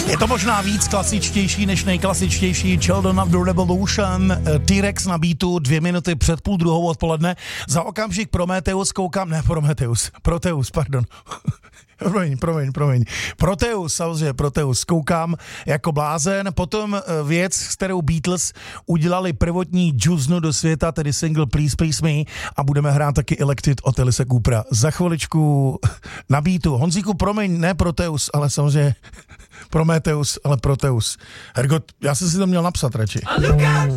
Je to možná víc klasičtější než nejklasičtější Children of the Revolution, T-Rex na beatu 2 minuty před 12:30 odpoledne. Za okamžik Prometheus koukám, Proteus, pardon. Promiň. Proteus, samozřejmě Proteus, koukám jako blázen. Potom věc, s kterou Beatles udělali prvotní džuznu do světa, tedy single Please Please Me, a budeme hrát taky Elected od Elise Coopera. Za chviličku na beatu. Honzíku, promiň, ne Proteus, ale samozřejmě Prometheus, ale Proteus. Hergot, já jsem si to měl napsat radši.